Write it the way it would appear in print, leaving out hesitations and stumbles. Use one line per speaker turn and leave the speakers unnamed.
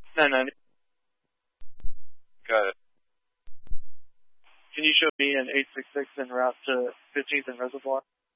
990.
Got it.
Can you show me an 866 en route to 15th and Reservoir?